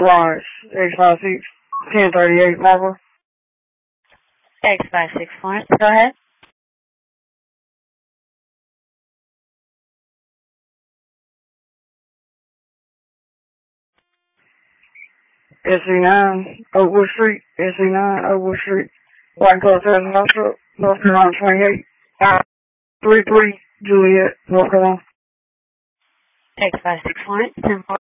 Florence, X56, 1038 Marble. X56 Florence, go ahead. SE9, Oakwood Street, SE9, Oakwood Street, White Coast Hospital, North Carolina 28, 33, Juliet, North Carolina. X56 Florence, 10